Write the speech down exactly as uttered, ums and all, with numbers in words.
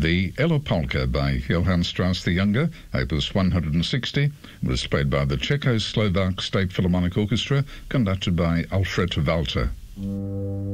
The Ella Polka by Johann Strauss the Younger, opus one hundred sixty, was played by the Czechoslovak State Philharmonic Orchestra, conducted by Alfred Walter.